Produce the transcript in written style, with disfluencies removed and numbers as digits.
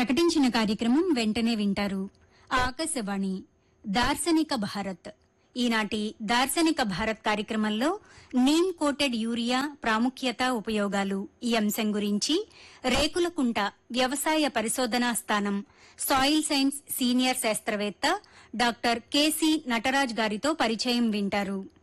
ప్రకటించిన కార్యక్రమం వెంటనే వింటారు. ఆకాశవాణి దార్శనిక భారత్. ఈనాటి దార్శనిక భారత్ కార్యక్రమంలో నీమ్ కోటెడ్ యూరియా ప్రాముఖ్యత, ఉపయోగాలు ఈ అంశం గురించి రేకులకుంట వ్యవసాయ పరిశోధనా స్థానం సాయిల్ సైన్స్ సీనియర్ శాస్త్రవేత్త డాక్టర్ కెసి నటరాజ్ గారితో పరిచయం వింటారు.